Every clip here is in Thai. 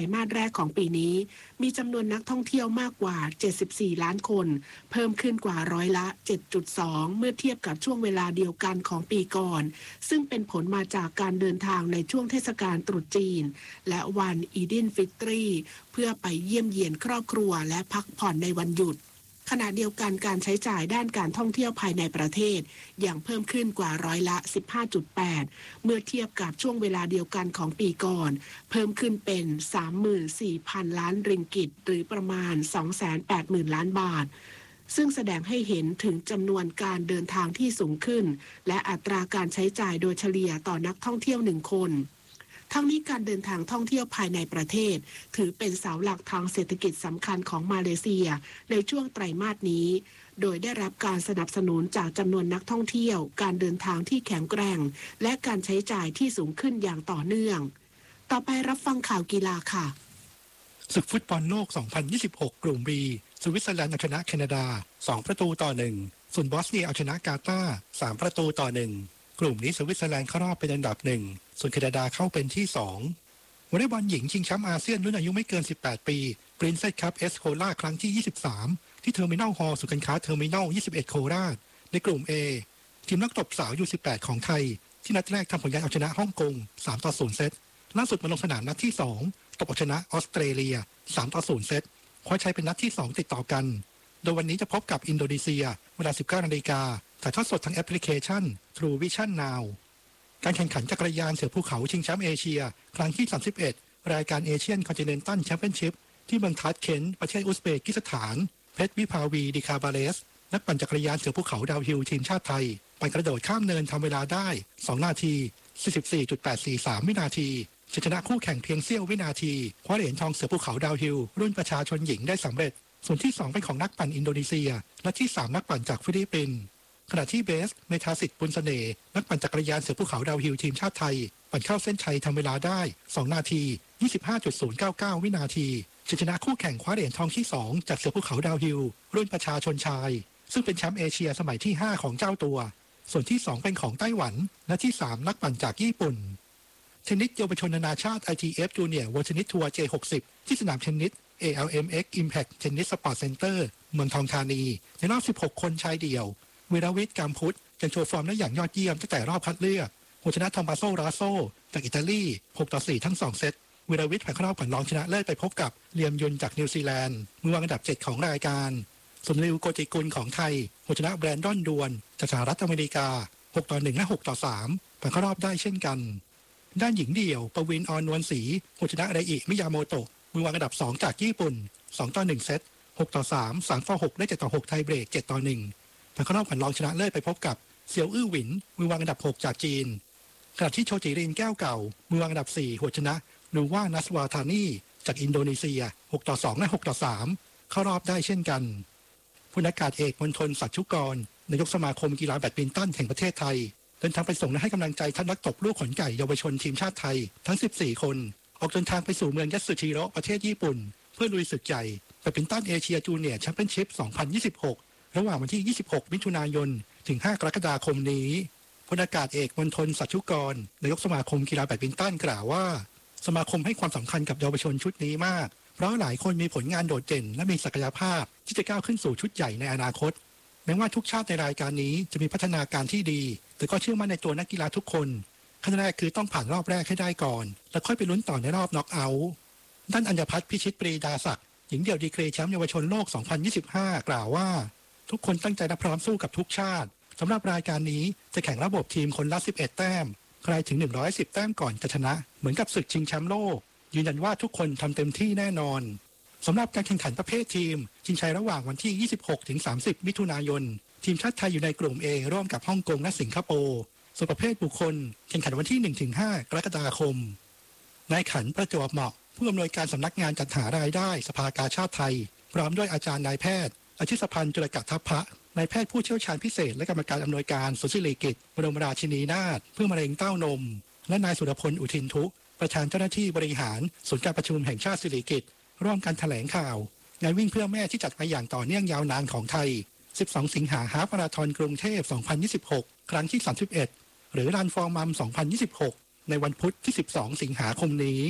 มาสแรกของปีนี้มีจำนวนนักท่องเที่ยวมากกว่า74ล้านคนเพิ่มขึ้นกว่าร้อยละ 7.2 เมื่อเทียบกับช่วงเวลาเดียวกันของปีก่อนซึ่งเป็นผลมาจากการเดินทางในช่วงเทศกาลตรุษจีนและวันอีดินฟิตรีเพื่อไปเยี่ยมเยียนครอบครัวและพักผ่อนในวันหยุดขณะเดียวกันการใช้จ่ายด้านการท่องเที่ยวภายในประเทศยังเพิ่มขึ้นกว่าร้อยละ 15.8 เมื่อเทียบกับช่วงเวลาเดียวกันของปีก่อนเพิ่มขึ้นเป็น 34,000 ล้านริงกิตหรือประมาณ 280,000 ล้านบาทซึ่งแสดงให้เห็นถึงจำนวนการเดินทางที่สูงขึ้นและอัตราการใช้จ่ายโดยเฉลี่ยต่อนักท่องเที่ยว1คนทั้งนี้การเดินทางท่องเที่ยวภายในประเทศถือเป็นเสาหลักทางเศรษฐกิจสำคัญของมาเลเซียในช่วงไตรมาสนี้โดยได้รับการสนับสนุนจากจำนวนนักท่องเที่ยวการเดินทางที่แข็งแกร่งและการใช้จ่ายที่สูงขึ้นอย่างต่อเนื่องต่อไปรับฟังข่าวกีฬาค่ะศึกฟุตบอลโลก 2026 กลุ่ม B สวิตเซอร์แลนด์เอาชนะแคนาดา 2-1 ส่วนบอสเนียเอาชนะกาตาร์ 3-1 กลุ่มนี้สวิตเซอร์แลนด์เข้ารอบเป็นอันดับ1ส่วนแคนาดาเข้าเป็นที่2วอลเลย์บอลหญิงชิงแชมป์อาเซียนรุ่นอายุไม่เกิน18ปีปรินเซสคัพเอสโคราครั้งที่23ที่เทอร์มินัลฮอลล์ศูนย์การค้าเทอร์มินัล21โคราชในกลุ่ม A ทีมนักตบสาวยู18ของไทยที่นัดแรกทำผลงานเอาชนะฮ่องกง 3-0 เซตล่าสุดมาลงสนามนัดที่2ตบเอาชนะออสเตรเลีย 3-0 เซตคว้าชัยเป็นนัดที่2ติดต่อกันโดยวันนี้จะพบกับอินโดนีเซียเวลา 19 นาฬิกาถ่ายทอดสดทางแอปพลิเคชัน True Vision Now การแข่งขันจักรยานเสือภูเขาชิงแชมป์เอเชียครั้งที่31รายการเอเชียนคอนติเนนตัลแชมเปี้ยนชิพที่เมืองทัชเคนต์ประเทศอุซเบกิสถานเพชรวิภาวีดิคาบาเลสนักปั่นจักรยานเสือภูเขาดาวฮิลทีมชาติไทยปั่นกระโดดข้ามเนินทำเวลาได้2นาที 44.843 วินาทีชนะคู่แข่งเพียงเสี้ยววินาทีคว้าเหรียญทองเสือภูเขาดาวฮิลรุ่นประชาชนหญิงได้สำเร็จส่วนที่2เป็นของนักปั่นอินโดนีเซียและที่3นักปั่นจากฟิลิปปินส์ขณะที่เบสเมธาสิทธิ์บุญเสน่ห์นักปั่นจักรยานเสือภูเขาดาวฮิลทีมชาติไทยปั่นเข้าเส้นชัยทำเวลาได้2นาที 25.099 วินาทีชนะคู่แข่งคว้าเหรียญทองที่2จากเสือภูเขาดาวฮิลรุ่นประชาชนชายซึ่งเป็นแชมป์เอเชียสมัยที่5ของเจ้าตัวส่วนที่2เป็นของไต้หวันและที่3นักปั่นจากญี่ปุ่นเทนนิสเยาวชนนานาชาติ ITF Junior World Tennis Tour J60 ที่สนามเทนนิส ALMX Impact Tennis Sport Center เมืองทองธานีในรอบ16คนชายเดี่ยววีรวิทย์ กำพุทธยังโชว์ฟอร์มได้อย่างยอดเยี่ยมตั้งแต่รอบคัดเลือกชนะทอมมาโซ ราโซจากอิตาลี 6-4 ทั้ง2เซตวีรวิทย์ผ่านเข้ารอบก่อนรองชนะเลิศไปพบกับเลียมยุนจากนิวซีแลนด์มือวางอันดับ7ของรายการส่วนริวโกจิกุลของไทยชนะแบรนดอนดวนจากสหรัฐอเมริกา 6-1 และ 6-3 ผ่านเข้ารอบได้เช่นกันด้านหญิงเดี่ยวปวิน ออนนวลศรีชนะไดอิมิยาโมโตะมือวางอันดับ2จากญี่ปุ่น 2-1 เซต 6-3 3-6 ได้ 7-6 ไทยเบรก 7-1 ผ่านเข้ารอบก่อนรองชนะเลิศไปพบกับเซียวอื้อหวินมือวางอันดับ6จากจีนขณะที่โชจิรินแก้วเก่ามือวางอันดับ4ชนะนูว่านัสวาธานีจากอินโดนีเซีย 6-2 และ 6-3 เข้ารอบได้เช่นกันพลอากาศเอกมณฑลสัจชุกรนายกสมาคมกีฬาแบดมินตันแห่งประเทศไทยเดินทางไปส่งและให้กำลังใจท่านนักตบลูกขนไก่เยาวชนทีมชาติไทยทั้ง14คนออกเดินทางไปสู่เมืองยัตสึชิโร่ประเทศญี่ปุ่นเพื่อลุยศึกใหญ่แบดมินตันเอเชียจูเนียร์แชมเปี้ยนชิพ 2026 ระหว่างวันที่ 26 มิถุนายนถึง 5 กรกฎาคมนี้พลอากาศเอกมณฑลสัจชุกรนายกสมาคมกีฬาแบดมินตันกล่าวว่าสมาคมให้ความสำคัญกับเยาวชนชุดนี้มากเพราะหลายคนมีผลงานโดดเด่นและมีศักยภาพที่จะก้าวขึ้นสู่ชุดใหญ่ในอนาคตแม้ว่าทุกชาติในรายการนี้จะมีพัฒนาการที่ดีแต่ก็เชื่อมั่นในตัวนักกีฬาทุกคนขั้นแรกคือต้องผ่านรอบแรกให้ได้ก่อนแล้วค่อยไปลุ้นต่อในรอบน็อกเอาท์ด้านอัญญพัฒน์พิชิตปรีดาศักดิ์หญิงเดี่ยวดีกรีแชมป์เยาวชนโลก 2025 กล่าวว่าทุกคนตั้งใจและพร้อมสู้กับทุกชาติสำหรับรายการนี้จะแข่งระบบทีมคนละ11แต้มใครถึง110แต้มก่อนจะชนะเหมือนกับศึกชิงแชมป์โลกยืนยันว่าทุกคนทำเต็มที่แน่นอนสำหรับการแข่งขันประเภททีมชิงชัยระหว่างวันที่ 26-30 มิถุนายนทีมชาติไทยอยู่ในกลุ่ม A ร่วมกับฮ่องกงและสิงคโปร์ส่วนประเภทบุคคลแข่งขันวันที่ 1-5 กรกฎาคมนายขันประจวบเหมาะผู้อำนวยการสำนักงานจัดหารายได้สภากาชาดไทยพร้อมด้วยอาจารย์นายแพทย์อาชิสพันธ์จุลกัตทัพพะนายแพทย์ผู้เชี่ยวชาญพิเศษและกรรมการอำนวยการศูนย์ศิริกิติ์บรมราชินีนาถเพื่อมะเร็งเต้านมและนายสุรพลอุทินทุประธานเจ้าหน้าที่บริหารศูนย์การประชุมแห่งชาติศิริกิติ์ร่วมกันแถลงข่าวงานวิ่งเพื่อแม่ที่จัดมาอย่างต่อเนื่องยาวนานของไทย12 สิงหาฮาล์ฟมาราธอนกรุงเทพ 2026 ครั้งที่ 31 หรือรันฟอร์มัม 2026 ในวันพุธที่ 12 สิงหาคมนี้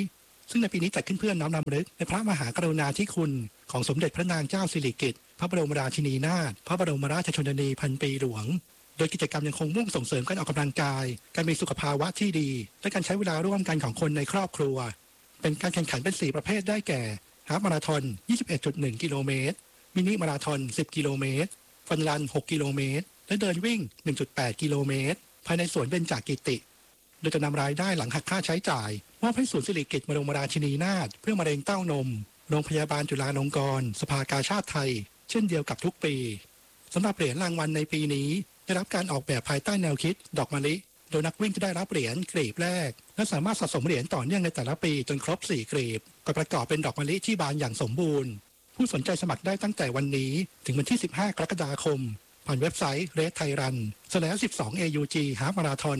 ซึ่งในปีนี้จัดขึ้นเพื่อน้อมรำลึกในพระมหากรุณาธิคุณของสมเด็จพระนางเจ้าสิริกิติ์พระบรมราชินีนาถพระบรมราชชนนีพันปีหลวงโดยกิจกรรมยังคงมุ่งส่งเสริมการออกกำลังกายการมีสุขภาวะที่ดีและการใช้เวลาร่วมกันของคนในครอบครัวเป็นการแข่งขันเป็น4ประเภทได้แก่ฮาล์ฟมาราธอน 21.1 กิโลเมตรมินิมาราธอน 10 กิโลเมตรฟันรัน 6 กิโลเมตรและเดินวิ่ง 1.8 กิโลเมตรภายในสวนเบญจกิติโดยจะนำรายได้หลังหักค่าใช้จ่ายมอบให้ศูนย์สิริกิติ์บรมราชินีนาถเพื่อมะเร็งเต้านมโรงพยาบาลจุฬาลงกรณ์สภากาชาดไทยเช่นเดียวกับทุกปีสำหรับเหรียญรางวัลในปีนี้ได้รับการออกแบบภายใต้แนวคิดดอกมะลิโดยนักวิ่งจะได้รับเหรียญกรีบแรกและสามารถสะสมเหรียญต่อเนื่องในแต่ละปีจนครบ4กรีบก็ประกอบเป็นดอกมะลิที่บานอย่างสมบูรณ์ผู้สนใจสมัครได้ตั้งแต่วันนี้ถึงวันที่15 กรกฎาคมผ่านเว็บไซต์ Race Thai Run /12 AUG Half Marathon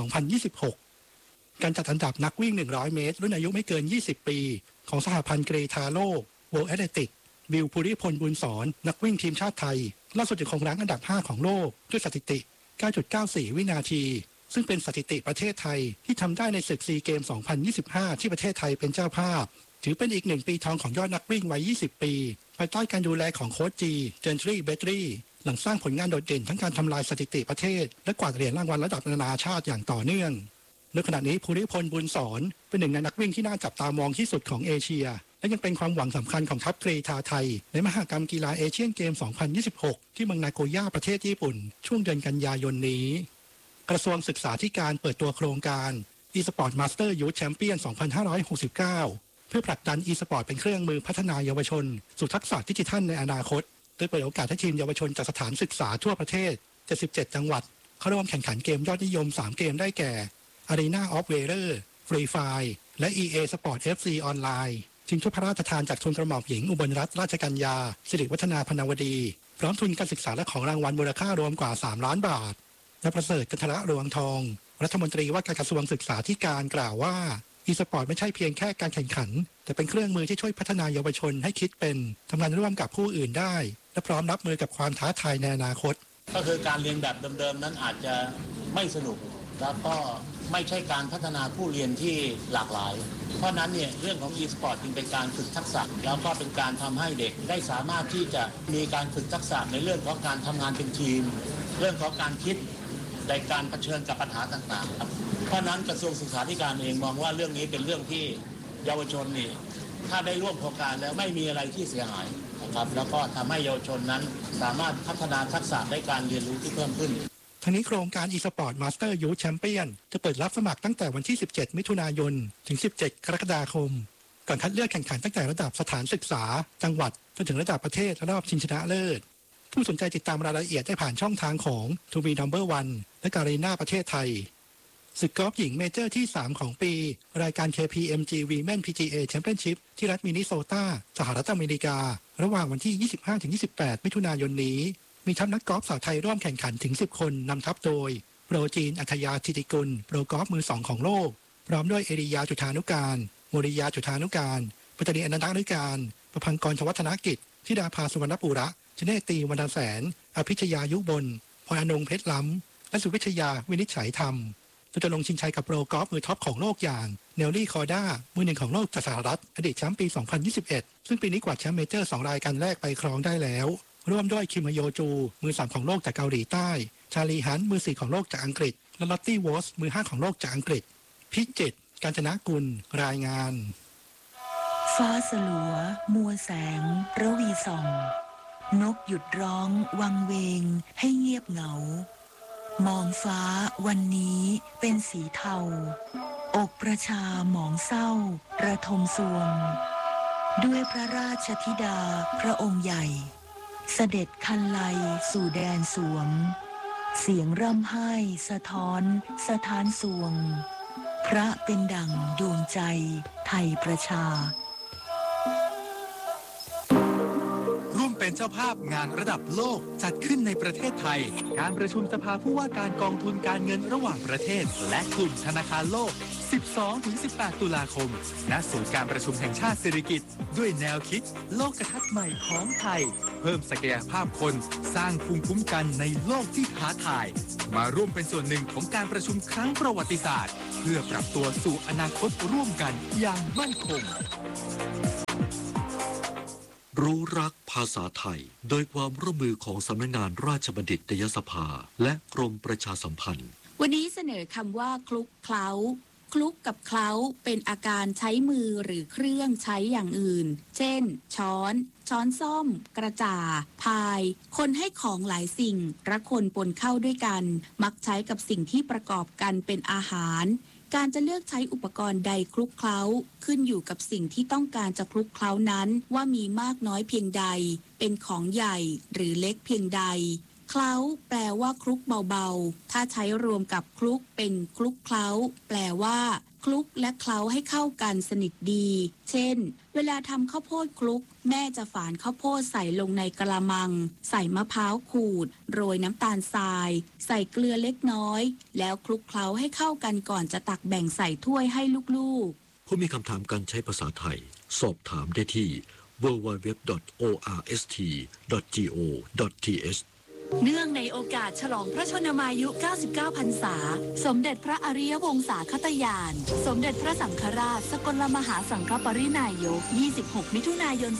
2026 การจัดอันดับนักวิ่ง100เมตรรุ่นอายุไม่เกิน20ปีของสหพันธ์เกรทาโลก World Athletics วิวภูริพลบุญสอนนักวิ่งทีมชาติไทยล่าสุดยังคงรั้งอันดับ5ของโลกด้วยสถิติ 9.94 วินาทีซึ่งเป็นสถิติประเทศไทยที่ทำได้ในศึกซีเกม 2025 ที่ประเทศไทยเป็นเจ้าภาพถือเป็นอีก1ปีทองของยอดนักวิ่งวัย20ปีภายใต้การดูแลของโค้ชจีเจนทรีเบตรีหลังสร้างผลงานโดดเด่นทั้งการทำลายสถิติประเทศและกวาดเหรียญรางวัลระดับนานาชาติอย่างต่อเนื่องในขณะนี้ภูริพลบุญสอนเป็นหนึ่งในนักวิ่งที่น่าจับตามองที่สุดของเอเชียและยังเป็นความหวังสำคัญของทัพเกรทาไทยในมหกรรมกีฬาเอเชียนเกม 2026 ที่เมืองนาโกย่าประเทศญี่ปุ่นช่วงเดือนกันยายนนี้กระทรวงศึกษาธิการเปิดตัวโครงการ eSport Master Youth Champion 2569 เพื่อผลักดัน eSport เป็นเครื่องมือพัฒนาเยาวชนสู่ทักษะดิจิทัลในอนาคตโดยเปิดโอกาสให้ทีมเยาวชนจากสถานศึกษาทั่วประเทศ 77 จังหวัดเข้าร่วมแข่งขันเกมยอดนิยม 3 เกมได้แก่ Arena of Valor Free Fire และ EA Sport FC Online ชิงถ้วยพระราชทานจากทุนกระหม่อมหญิงอุบลรัตนราชกัญญาสิริวัฒนาพนาวดีพร้อมทุนการศึกษาและของรางวัลมูลค่ารวมกว่า3ล้านบาทและประเสริฐจันทระรวงทองรัฐมนตรีว่าการกระทรวงศึกษาธิการกล่าวว่า e-sport ไม่ใช่เพียงแค่การแข่งขันแต่เป็นเครื่องมือที่ช่วยพัฒนาเยาวชนให้คิดเป็นทำงานร่วมกับผู้อื่นได้และพร้อมรับมือกับความท้าทายในอนาคตก็คือการเรียนแบบเดิมๆนั้นอาจจะไม่สนุกแล้วก็ไม่ใช่การพัฒนาผู้เรียนที่หลากหลายเพราะนั้นเนี่ยเรื่องของ e-sport จึงเป็นการฝึกทักษะแล้วก็เป็นการทำให้เด็กได้สามารถที่จะมีการฝึกทักษะในเรื่องของการทำงานเป็นทีมเรื่องของการคิดในการเผชิญกับปัญหาต่างๆครับเพราะนั้นกระทรวงศึกษาธิการเองมองว่าเรื่องนี้เป็นเรื่องที่เยาวชนนี่ถ้าได้ร่วมโครงการแล้วไม่มีอะไรที่เสียหายนะครับแล้วก็ทำให้เยาวชนนั้นสามารถพัฒนาทักษะในการเรียนรู้ที่เพิ่มขึ้นทั้งนี้โครงการ eSport Master Youth Champion จะเปิดรับสมัครตั้งแต่วันที่ 17 มิถุนายน ถึง 17 กรกฎาคมก่อนคัดเลือกแข่งขันตั้งแต่ระดับสถานศึกษาจังหวัดจนถึงระดับประเทศรอบชิงชนะเลิศผู้สนใจติดตามรายละเอียดได้ผ่านช่องทางของ To Be Number One และการีนาประเทศไทยศึกกอล์ฟหญิงเมเจอร์ที่ 3 ของปีรายการ KPMG Women PGA Championship ที่รัฐมินนิโซตาสหรัฐอเมริการะหว่างวันที่ 25-28 มิถุนายนนี้มีทัพนักกอล์ฟสาวไทยร่วมแข่งขันถึง 10 คนนำทัพโดยโปรจีนอัธยาธิติกุลโปรกอล์ฟมือ 2 ของโลกพร้อมด้วยเอริยาจุฑานุการโมริยาจุฑานุการปัตตานีอนันตานุการประพังกรชวัฒนกิจธิดาภาสุวรรณปุระชเนตีวรรณแสนอภิชยายุบลพรอนงเพชรล้ำและสุวิชยาวินิจฉัยธรรมจะลงชิงชัยกับโปรกอล์ฟมือท็อปของโลกอย่างเนลลี่คอร์ด้ามือ 1ของโลกจากสหรัฐอดีตแชมป์ปี 2021 ซึ่งปีนี้กวาดแชมป์เมเจอร์ 2 รายการแรกไปครองได้แล้วร่วมด้วยคิมฮโยจูมือ 3 ของโลกจากเกาหลีใต้ชาลีฮันมือ 4 ของโลกจากอังกฤษและลอตตี้วอสมือ 5 ของโลกจากอังกฤษพิจิตรกาญจนกุลรายงานฟ้าสลัวมัวแสงระวีส่องนกหยุดร้องวังเวงให้เงียบเหงามองฟ้าวันนี้เป็นสีเทาอกประชาหมองเศร้าระทมสวงด้วยพระราชธิดาพระองค์ใหญ่เสด็จคันไลสู่แดนสวงเสียงร่ำไห้สะท้อนสถานสวงพระเป็นดั่งดวงใจไทยประชาร่วมเป็นเจ้าภาพงานระดับโลกจัดขึ้นในประเทศไทยการประชุมสภาผู้ว่าการกองทุนการเงินระหว่างประเทศและกลุ่มธนาคารโลก 12-18 ตุลาคม ณ ศูนย์การประชุมแห่งชาติสิริกิติ์ด้วยแนวคิดโลกทัศน์ใหม่ของไทย เพิ่มศักยภาพคนสร้างภูมิคุ้มกันในโลกที่ท้าทาย มาร่วมเป็นส่วนหนึ่งของการประชุมครั้งประวัติศาสตร์ เพื่อปรับตัวสู่อนาคตร่วมกันอย่างมั่นคงรู้รักภาษาไทยโดยความร่วมมือของสำนักงานราชบัณฑิตยสภาและกรมประชาสัมพันธ์วันนี้เสนอคำว่าคลุกเคล้าคลุกกับเคล้าเป็นอาการใช้มือหรือเครื่องใช้อย่างอื่นเช่นช้อนส้อมกระจ่าพายคนให้ของหลายสิ่งระคนปนเข้าด้วยกันมักใช้กับสิ่งที่ประกอบกันเป็นอาหารการจะเลือกใช้อุปกรณ์ใดคลุกเคล้าขึ้นอยู่กับสิ่งที่ต้องการจะคลุกเคล้านั้นว่ามีมากน้อยเพียงใดเป็นของใหญ่หรือเล็กเพียงใดเคล้าแปลว่าคลุกเบาๆถ้าใช้รวมกับคลุกเป็นคลุกเคล้าแปลว่าคลุกและเคล้าให้เข้ากันสนิทดีเช่นเวลาทำข้าวโพดคลุกแม่จะฝานข้าวโพดใส่ลงในกะละมังใส่มะพร้าวขูดโรยน้ำตาลทรายใส่เกลือเล็กน้อยแล้วคลุกเคล้าให้เข้ากันก่อนจะตักแบ่งใส่ถ้วยให้ลูกๆผู้มีคำถามการใช้ภาษาไทยสอบถามได้ที่ www.orst.go.th เนื่องในโอกาสฉลองพระชนมายุ 99 พรรษา สมเด็จพระอริยวงศาคตญาณ สมเด็จพระสังฆราชสกลมหาสังฆปรินายก 26 มิถุนายน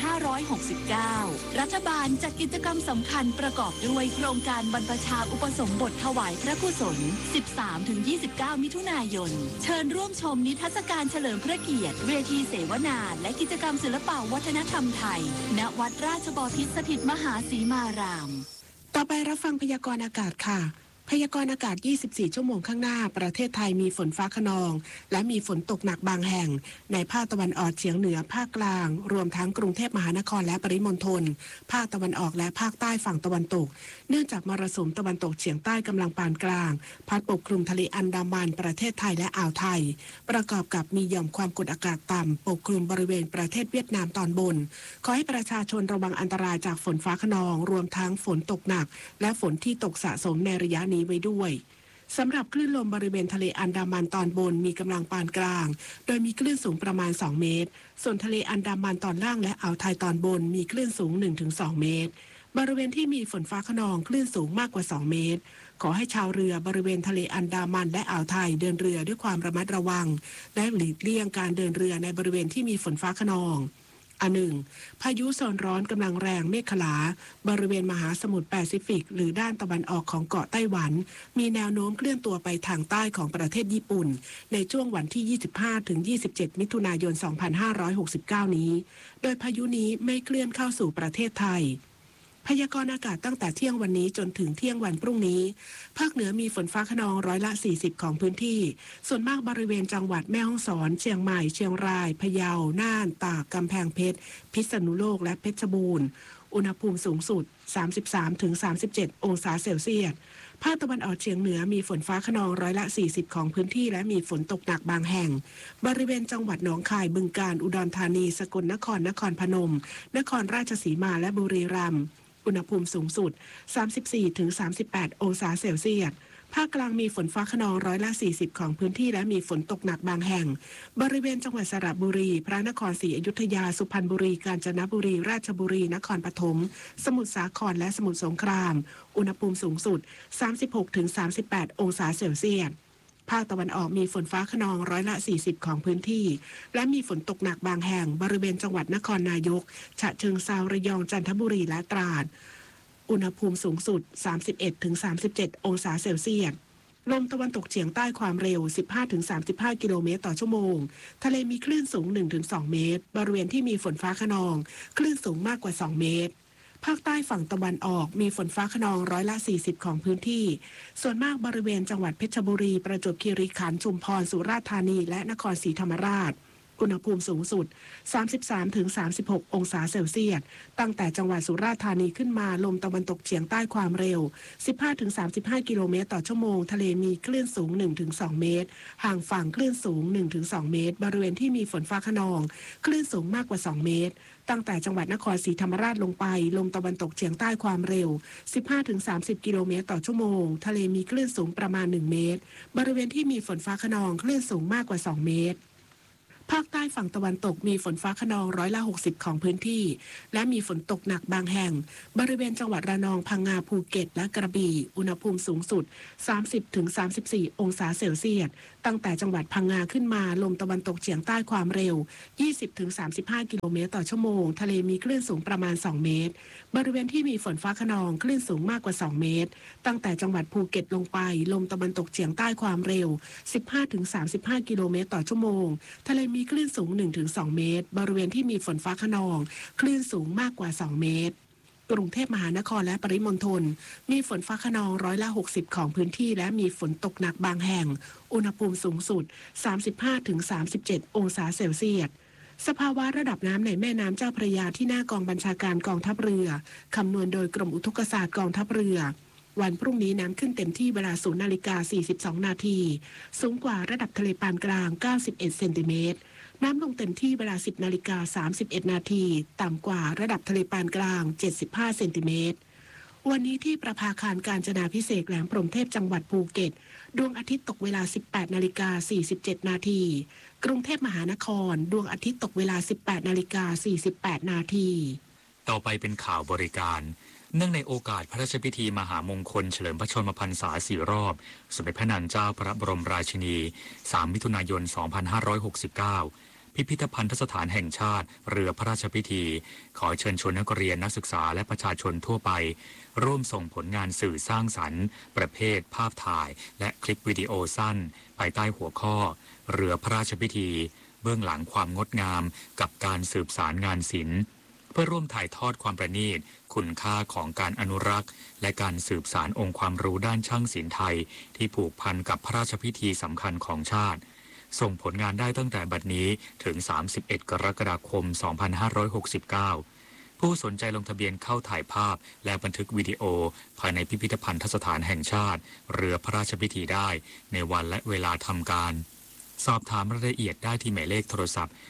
2569 รัฐบาลจัดกิจกรรมสำคัญประกอบด้วยโครงการบรรพชาอุปสมบทถวายพระกุศล 13-29 มิถุนายน เชิญร่วมชมนิทรรศการเฉลิมพระเกียรติเวทีเสวนาและกิจกรรมศิลปวัฒนธรรมไทย ณ วัดราชบพิตรสถิตมหาสีมารามต่อไปรับฟังพยากรณ์อากาศค่ะพยากรณ์อากาศ 24 ชั่วโมงข้างหน้าประเทศไทยมีฝนฟ้าคะนองและมีฝนตกหนักบางแห่งในภาคตะวันออกเฉียงเหนือภาคกลางรวมทั้งกรุงเทพมหานครและปริมณฑลภาคตะวันออกและภาคใต้ฝั่งตะวันตกเนื่องจากมรสุมตะวันตกเฉียงใต้กำลังปานกลางพัดปกคลุมทะเลอันดามันประเทศไทยและอ่าวไทยประกอบกับมีหย่อมความกดอากาศต่ำปกคลุมบริเวณประเทศเวียดนามตอนบนขอให้ประชาชนระวังอันตรายจากฝนฟ้าคะนองรวมทั้งฝนตกหนักและฝนที่ตกสะสมในระยะนี้ไว้ด้วยสำหรับคลื่นลมบริเวณทะเลอันดามันตอนบนมีกำลังปานกลางโดยมีคลื่นสูงประมาณ2เมตรส่วนทะเลอันดามันตอนล่างและอ่าวไทยตอนบนมีคลื่นสูง 1-2 เมตรบริเวณที่มีฝนฟ้าคะนองคลื่นสูงมากกว่า2เมตรขอให้ชาวเรือบริเวณทะเลอันดามันและอ่าวไทยเดินเรือด้วยความระมัดระวังและหลีกเลี่ยงการเดินเรือในบริเวณที่มีฝนฟ้าคะนอง1. พายุโซนร้อนกำลังแรงเมฆขลาบริเวณมหาสมุทรแปซิฟิกหรือด้านตะวันออกของเกาะไต้หวันมีแนวโน้มเคลื่อนตัวไปทางใต้ของประเทศญี่ปุ่นในช่วงวันที่ 25-27 มิถุนายน 2569 นี้โดยพายุนี้ไม่เคลื่อนเข้าสู่ประเทศไทยพยากรณ์อากาศตั้งแต่เที่ยงวันนี้จนถึงเที่ยงวันพรุ่งนี้ภาคเหนือมีฝนฟ้าคะนอง40%ของพื้นที่ส่วนมากบริเวณจังหวัดแม่ฮ่องสอนเชียงใหม่เชียงรายพะเยาน่านตากกำแพงเพชรพิษณุโลกและเพชรบูรณ์อุณหภูมิสูงสุด 33-37 องศาเซลเซียสภาคตะวันออกเฉียงเหนือมีฝนฟ้าคะนอง40%ของพื้นที่และมีฝนตกหนักบางแห่งบริเวณจังหวัดหนองคายบึงกาฬอุดรธานีสกลนครนครพนมนครราชสีมาและบุรีรัมย์อุณหภูมิสูงสุด 34-38 องศาเซลเซียสภาคกลางมีฝนฟ้าคะนอง40%ของพื้นที่และมีฝนตกหนักบางแห่งบริเวณจังหวัดสระบุรีพระนครศรีอยุธยาสุพรรณบุรีกาญจนบุรีราชบุรีนครปฐมสมุทรสาครและสมุทรสงครามอุณหภูมิสูงสุด 36-38 องศาเซลเซียสภาคตะวันออกมีฝนฟ้าคะนอง40%ของพื้นที่และมีฝนตกหนักบางแห่งบริเวณจังหวัดนครนายกฉะเชิงเทราระยองจันทบุรีและตราดอุณหภูมิสูงสุด 31-37 องศาเซลเซียสลมตะวันตกเฉียงใต้ความเร็ว 15-35 กิโลเมตรต่อชั่วโมงทะเลมีคลื่นสูง 1-2 เมตรบริเวณที่มีฝนฟ้าคะนองคลื่นสูงมากกว่า2เมตรภาคใต้ฝั่งตะวันออกมีฝนฟ้าคะนอง40%ของพื้นที่ส่วนมากบริเวณจังหวัดเพชรบุรีประจวบคีรีขันธ์ชุมพรสุราษฎร์ธานีและนครศรีธรรมราชอุณหภูมิสูงสุด 33-36 องศาเซลเซียสตั้งแต่จังหวัดสุราษฎร์ธานีขึ้นมาลมตะวันตกเฉียงใต้ความเร็ว 15-35 กิโลเมตรต่อชั่วโมงทะเลมีคลื่นสูง 1-2 เมตรห่างฝั่งคลื่นสูง 1-2 เมตรบริเวณที่มีฝนฟ้าคะนองคลื่นสูงมากกว่า 2 เมตรตั้งแต่จังหวัดนครศรีธรรมราชลงไปลมตะวันตกเฉียงใต้ความเร็ว 15-30 กิโลเมตรต่อชั่วโมงทะเลมีคลื่นสูงประมาณ 1 เมตรบริเวณที่มีฝนฟ้าคะนองคลื่นสูงมากกว่า 2 เมตรภาคใต้ฝั่งตะวันตกมีฝนฟ้าคะนอง60%ของพื้นที่และมีฝนตกหนักบางแห่งบริเวณจังหวัดระนองพังงาภูเก็ตและกระบี่อุณหภูมิสูงสุด 30-34 องศาเซลเซียสตั้งแต่จังหวัดพังงาขึ้นมาลมตะวันตกเฉียงใต้ความเร็ว 20-35 กิโลเมตรต่อชั่วโมงทะเลมีคลื่นสูงประมาณ 2 เมตรบริเวณที่มีฝนฟ้าคะนองคลื่นสูงมากกว่า 2 เมตรตั้งแต่จังหวัดภูเก็ตลงไปลมตะวันตกเฉียงใต้ความเร็ว 15-35 กิโลเมตรต่อชั่วโมงทะเลมีคลื่นสูง 1-2 เมตรบริเวณที่มีฝนฟ้าคะนองคลื่นสูงมากกว่า 2 เมตรกรุงเทพมหานครและปริมณฑลมีฝนฟ้าคะนอง60%ของพื้นที่และมีฝนตกหนักบางแห่งอุณหภูมิสูงสุด 35-37 องศาเซลเซียสสภาวะระดับน้ำในแม่น้ำเจ้าพระยาที่หน้ากองบัญชาการกองทัพเรือคำนวณโดยกรมอุทกศาสตร์กองทัพเรือวันพรุ่งนี้น้ำขึ้นเต็มที่เวลา 0:42 นาทีสูงกว่าระดับทะเลปานกลาง91เซนติเมตรน้ำลงเต็มที่เวลา 10:31 นาทีต่ำกว่าระดับทะเลปานกลาง75เซนติเมตรวันนี้ที่ประภาคารกาญจนาภิเษกแหลมพรหมเทพจังหวัดภูเก็ตดวงอาทิตย์ตกเวลา 18:47 นาทีกรุงเทพมหานครดวงอาทิตย์ตกเวลา 18:48 นาทีต่อไปเป็นข่าวบริการเนื่องในโอกาสพระราชพิธีมหามงคลเฉลิมพระชนมพรรษา4 รอบสมเด็จพระนางเจ้าพระบรมราชินี3 มิถุนายน 2569พิพิธภัณฑสถานแห่งชาติเรือพระราชพิธีขอเชิญชวนนักเรียนนักศึกษาและประชาชนทั่วไปร่วมส่งผลงานสื่อสร้างสรรค์ประเภทภาพถ่ายและคลิปวิดีโอสั้นภายใต้หัวข้อเรือพระราชพิธีเบื้องหลังความงดงามกับการสืบสารงานศิลป์เพื่อร่วมถ่ายทอดความประณีตคุณค่าของการอนุรักษ์และการสืบสานองค์ความรู้ด้านช่างศิลป์ไทยที่ผูกพันกับพระราชพิธีสำคัญของชาติส่งผลงานได้ตั้งแต่บัดนี้ถึง31 กรกฎาคม 2569ผู้สนใจลงทะเบียนเข้าถ่ายภาพและบันทึกวิดีโอภายในพิพิธภัณฑสถานแห่งชาติเรือพระราชพิธีได้ในวันและเวลาทำการสอบถามรายละเอียดได้ที่หมายเลขโทรศัพท์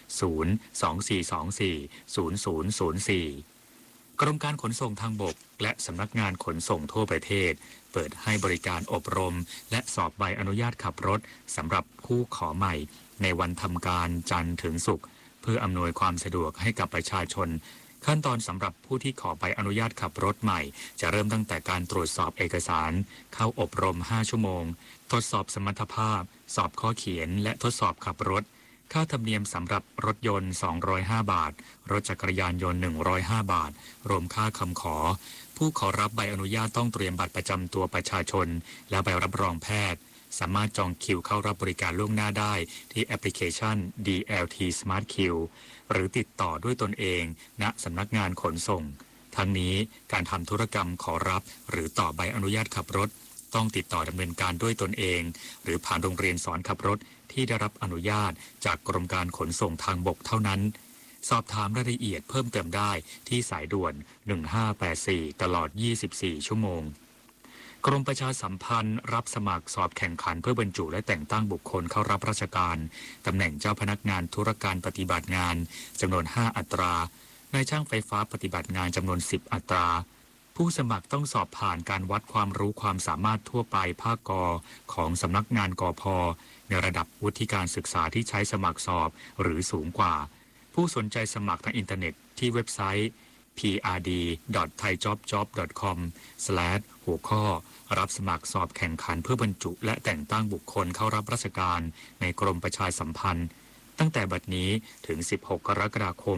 024240004 กรมการขนส่งทางบกและสำนักงานขนส่งทั่วประเทศเปิดให้บริการอบรมและสอบใบอนุญาตขับรถสำหรับผู้ขอใหม่ในวันทำการจันทร์ถึงศุกร์เพื่ออำนวยความสะดวกให้กับประชาชนขั้นตอนสำหรับผู้ที่ขอใบอนุญาตขับรถใหม่จะเริ่มตั้งแต่การตรวจสอบเอกสารเข้าอบรม5 ชั่วโมงทดสอบสมรรถภาพสอบข้อเขียนและทดสอบขับรถค่าธรรมเนียมสำหรับรถยนต์205 บาทรถจักรยานยนต์105 บาทรวมค่าคำขอผู้ขอรับใบอนุญาตต้องเตรียมบัตรประจำตัวประชาชนและใบรับรองแพทย์สามารถจองคิวเข้ารับบริการล่วงหน้าได้ที่แอปพลิเคชัน DLT Smart Queue หรือติดต่อด้วยตนเองณสำนักงานขนส่งทั้งนี้การทำธุรกรรมขอรับหรือต่อใบอนุญาตขับรถต้องติดต่อดำเนินการด้วยตนเองหรือผ่านโรงเรียนสอนขับรถที่ได้รับอนุญาตจากกรมการขนส่งทางบกเท่านั้นสอบถามรายละเอียดเพิ่มเติมได้ที่สายด่วน1584ตลอด24 ชั่วโมงกรมประชาสัมพันธ์รับสมัครสอบแข่งขันเพื่อบรรจุและแต่งตั้งบุคคลเข้ารับราชการตำแหน่งเจ้าพนักงานธุรการปฏิบัติงานจำนวน5 อัตรานายช่างไฟฟ้าปฏิบัติงานจำนวน10 อัตราผู้สมัครต้องสอบผ่านการวัดความรู้ความสามารถทั่วไปภาคก.ของสำนักงานกพ.ในระดับวุฒิการศึกษาที่ใช้สมัครสอบหรือสูงกว่าผู้สนใจสมัครทางอินเทอร์เน็ตที่เว็บไซต์ prd.thaijobjob.com/ หัวข้อรับสมัครสอบแข่งขันเพื่อบรรจุและแต่งตั้งบุคคลเข้ารับราชการในกรมประชาสัมพันธ์ตั้งแต่บัดนี้ถึง16 กรกฎาคม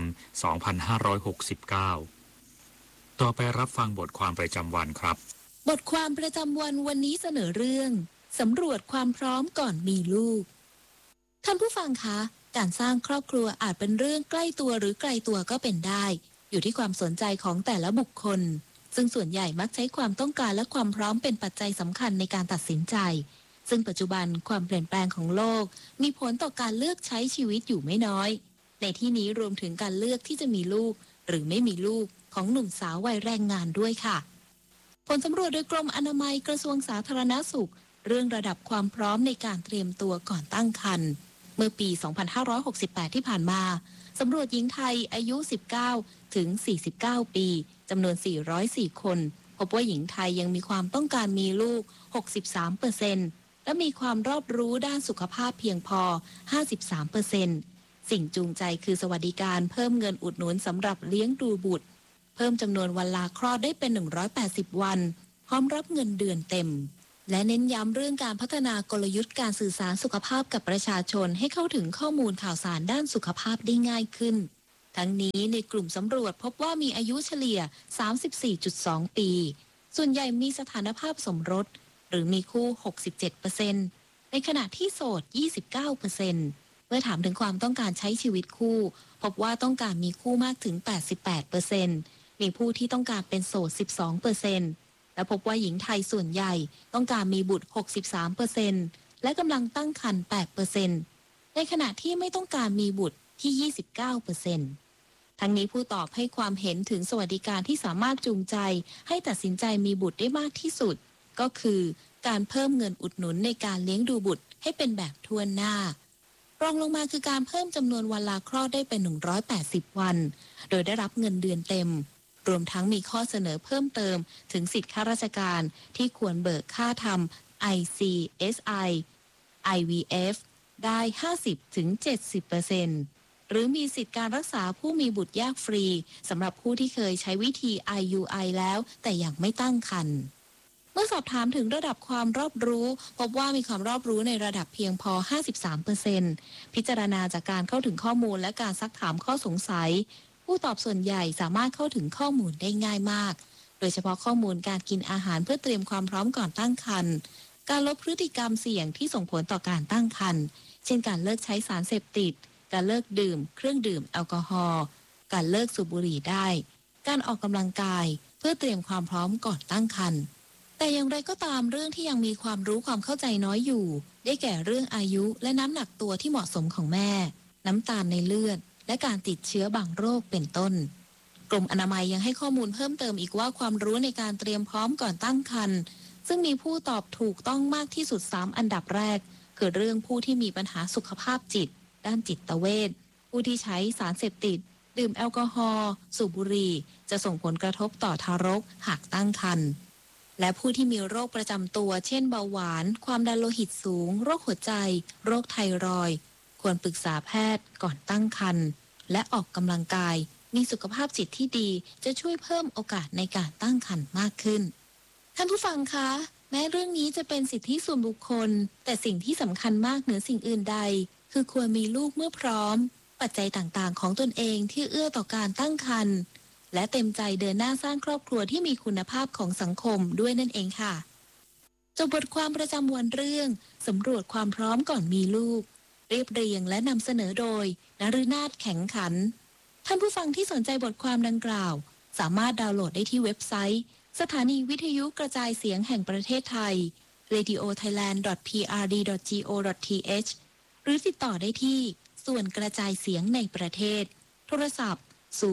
2569ต่อไปรับฟังบทความประจำวันครับบทความประจำวันนี้เสนอเรื่องสำรวจความพร้อมก่อนมีลูกท่านผู้ฟังคะการสร้างครอบครัวอาจเป็นเรื่องใกล้ตัวหรือไกลตัวก็เป็นได้อยู่ที่ความสนใจของแต่ละบุคคลซึ่งส่วนใหญ่มักใช้ความต้องการและความพร้อมเป็นปัจจัยสำคัญในการตัดสินใจซึ่งปัจจุบันความเปลี่ยนแปลงของโลกมีผลต่อการเลือกใช้ชีวิตอยู่ไม่น้อยในที่นี้รวมถึงการเลือกที่จะมีลูกหรือไม่มีลูกของหนุ่มสาววัยแรงงานด้วยค่ะผลสำรวจโดยกรมอนามัยกระทรวงสาธารณสุขเรื่องระดับความพร้อมในการเตรียมตัวก่อนตั้งครรภ์เมื่อปี 2568 ที่ผ่านมาสำรวจหญิงไทยอายุ 19 ถึง 49 ปีจำนวน 404 คนพบว่าหญิงไทยยังมีความต้องการมีลูก 63% และมีความรอบรู้ด้านสุขภาพเพียงพอ 53%สิ่งจูงใจคือสวัสดิการเพิ่มเงินอุดหนุนสำหรับเลี้ยงดูบุตรเพิ่มจำนวนวันลาคลอดได้เป็น 180 วันพร้อมรับเงินเดือนเต็มและเน้นย้ำเรื่องการพัฒนากลยุทธ์การสื่อสารสุขภาพกับประชาชนให้เข้าถึงข้อมูลข่าวสารด้านสุขภาพได้ง่ายขึ้นทั้งนี้ในกลุ่มสำรวจพบว่ามีอายุเฉลี่ย 34.2 ปีส่วนใหญ่มีสถานภาพสมรสหรือมีคู่ 67% ในขณะที่โสด 29%เมื่อถามถึงความต้องการใช้ชีวิตคู่พบว่าต้องการมีคู่มากถึง 88%มีผู้ที่ต้องการเป็นโสด 12%และพบว่าหญิงไทยส่วนใหญ่ต้องการมีบุตร 63% และกำลังตั้งครรภ์ 8% ในขณะที่ไม่ต้องการมีบุตรที่ 29%ทั้งนี้ผู้ตอบให้ความเห็นถึงสวัสดิการที่สามารถจูงใจให้ตัดสินใจมีบุตรได้มากที่สุดก็คือการเพิ่มเงินอุดหนุนในการเลี้ยงดูบุตรให้เป็นแบบทั่วหน้ารองลงมาคือการเพิ่มจำนวนวันลาคลอดได้เป็น 180 วันโดยได้รับเงินเดือนเต็มรวมทั้งมีข้อเสนอเพิ่มเติมถึงสิทธิข้าราชการที่ควรเบิกค่าทำ ICSI IVF ได้ 50-70%หรือมีสิทธิการรักษาผู้มีบุตรยากฟรีสำหรับผู้ที่เคยใช้วิธี IUI แล้วแต่ยังไม่ตั้งครรภ์เมื่อสอบถามถึงระดับความรอบรู้พบว่ามีความรอบรู้ในระดับเพียงพอ 53% พิจารณาจากการเข้าถึงข้อมูลและการซักถามข้อสงสัยผู้ตอบส่วนใหญ่สามารถเข้าถึงข้อมูลได้ง่ายมากโดยเฉพาะข้อมูลการกินอาหารเพื่อเตรียมความพร้อมก่อนตั้งครรภ์การลดพฤติกรรมเสี่ยงที่ส่งผลต่อการตั้งครรภ์เช่นการเลิกใช้สารเสพติดการเลิกดื่มเครื่องดื่มแอลกอฮอล์การเลิกสูบบุหรี่ได้การออกกำลังกายเพื่อเตรียมความพร้อมก่อนตั้งครรภ์แต่อย่างไรก็ตามเรื่องที่ยังมีความรู้ความเข้าใจน้อยอยู่ได้แก่เรื่องอายุและน้ำหนักตัวที่เหมาะสมของแม่น้ำตาลในเลือดและการติดเชื้อบางโรคเป็นต้นกรมอนามัยยังให้ข้อมูลเพิ่มเติมอีกว่าความรู้ในการเตรียมพร้อมก่อนตั้งครรภ์ซึ่งมีผู้ตอบถูกต้องมากที่สุด3อันดับแรกคือเรื่องผู้ที่มีปัญหาสุขภาพจิตด้านจิตเวชผู้ที่ใช้สารเสพติดดื่มแอลกอฮอล์สูบบุหรี่จะส่งผลกระทบต่อทารกหากตั้งครรภ์และผู้ที่มีโรคประจำตัวเช่นเบาหวานความดันโลหิตสูงโรคหัวใจโรคไทรอยด์ควรปรึกษาแพทย์ก่อนตั้งครรภ์และออกกำลังกายมีสุขภาพจิตที่ดีจะช่วยเพิ่มโอกาสในการตั้งครรภ์มากขึ้นท่านผู้ฟังคะแม้เรื่องนี้จะเป็นสิทธิส่วนบุคคลแต่สิ่งที่สำคัญมากเหนือสิ่งอื่นใดคือควรมีลูกเมื่อพร้อมปัจจัยต่างๆของตนเองที่เอื้อต่อการตั้งครรภ์และเต็มใจเดินหน้าสร้างครอบครัวที่มีคุณภาพของสังคมด้วยนั่นเองค่ะจบบทความประจำวันเรื่องสำรวจความพร้อมก่อนมีลูกเรียบเรียงและนำเสนอโดยนฤนาถแข็งขันท่านผู้ฟังที่สนใจบทความดังกล่าวสามารถดาวน์โหลดได้ที่เว็บไซต์สถานีวิทยุกระจายเสียงแห่งประเทศไทย radiothailand.prd.go.th หรือติดต่อได้ที่ส่วนกระจายเสียงในประเทศโทรศัพท์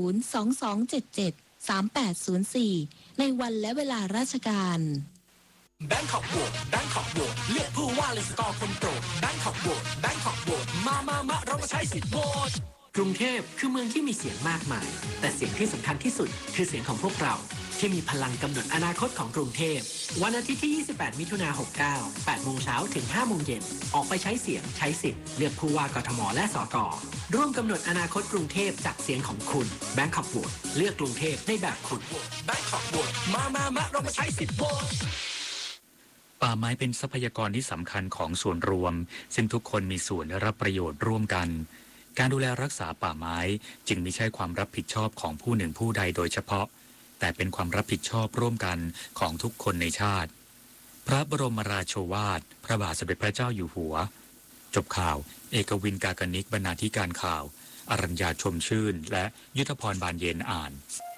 022773804ในวันและเวลาราชการแบงคอกโหวตแบงคอกโหวตเลือกผู้ว่าเลยสกอร์คนโปรดแบงคอกโหวตแบงคอกโหวตมาเรามาใช้สิทธิ์โหวตกรุงเทพคือเมืองที่มีเสียงมากมายแต่เสียงที่สำคัญที่สุดคือเสียงของพวกเราที่มีพลังกำหนดอนาคตของกรุงเทพวันอาทิตย์ที่ 28 มิถุนายน 69 8 โมงเช้าถึง 5 โมงเย็นออกไปใช้เสียงใช้สิทธิ์เลือกผู้ว่ากทมและสกร่วมกำหนดอนาคตกรุงเทพจากเสียงของคุณแบงคอกโหวตเลือกกรุงเทพในแบบคุณแบงคอกโหวตมาเรามาใช้สิทธิ์โหวตป่าไม้เป็นทรัพยากรที่สำคัญของส่วนรวมซึ่งทุกคนมีส่วนได้รับประโยชน์ร่วมกันการดูแลรักษาป่าไม้จึงไม่ใช่ความรับผิดชอบของผู้หนึ่งผู้ใดโดยเฉพาะแต่เป็นความรับผิดชอบร่วมกันของทุกคนในชาติพระบรมราโชวาทพระบาทสมเด็จพระเจ้าอยู่หัวจบข่าวเอกวินกากนิกบรรณาธิการข่าวอรัญญาชมชื่นและยุทธพรบานเย็นอ่าน